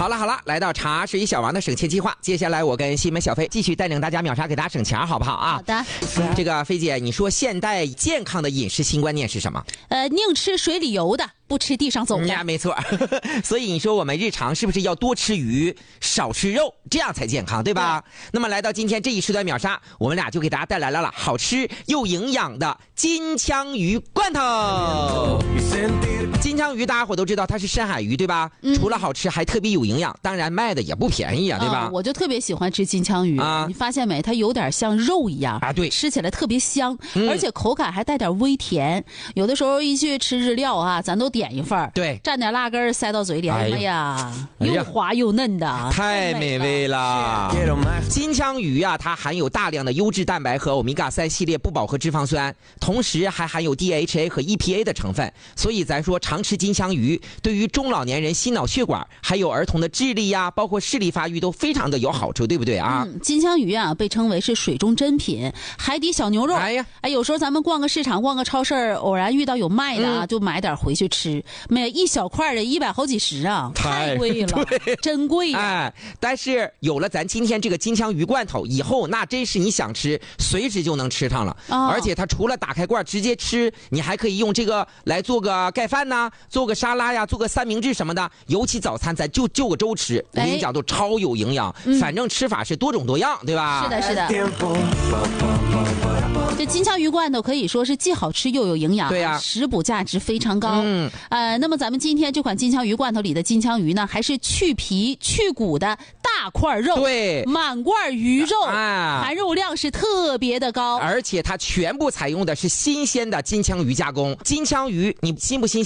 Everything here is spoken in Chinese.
好了，来到茶水小王的省钱计划，接下来我跟西门小飞继续带领大家秒杀，给大家省钱，好不好啊？ 好的。 这个飞姐，你说现代健康的饮食新观念是什么？ 宁吃水里游的，不吃地上走的。 呀，没错。所以你说我们日常是不是要多吃鱼，少吃肉，这样才健康，对吧？那么来到今天这一时段秒杀，我们俩就给大家带来了好吃又营养的金枪鱼罐头。金枪鱼大家伙都知道它是深海鱼，对吧？除了好吃还特别有营养，当然卖的也不便宜啊，对吧？ 我就特别喜欢吃金枪鱼啊，你发现没？它有点像肉一样啊，对， 吃起来特别香，而且口感还带点微甜。有的时候一去吃日料啊，咱都点一份， 对， 蘸点辣根塞到嘴里，哎呀，又滑又嫩的， 太美味了。金枪鱼啊，它含有大量的优质蛋白和欧米伽3系列不饱和脂肪酸，同时还含有 DHA 和 EPA 的成分，所以咱说常吃金枪鱼对于中老年人心脑血管还有儿童的智力呀，包括视力发育都非常的有好处，对不对啊？ 金枪鱼啊被称为是水中珍品，海底小牛肉。有时候咱们逛个市场逛个超市，偶然遇到有卖的啊，就买点回去吃，每一小块的100好几十啊，太贵了，真贵啊。 但是有了咱今天这个金枪鱼罐头以后，那真是你想吃随时就能吃上了。而且它除了打开罐直接吃，你还可以用这个来做个盖饭呐，做个沙拉呀，做个三明治什么的，尤其早餐咱就个粥吃，我跟你讲都超有营养。反正吃法是多种多样，对吧？ 是的。这金枪鱼罐头可以说是既好吃又有营养， 对呀， 食补价值非常高。那么咱们今天这款金枪鱼罐头里的金枪鱼呢，还是去皮去骨的大块肉， 对， 满罐鱼肉，含肉量是特别的高， 而且它全部采用的是新鲜的金枪鱼加工。金枪鱼你新不新鲜？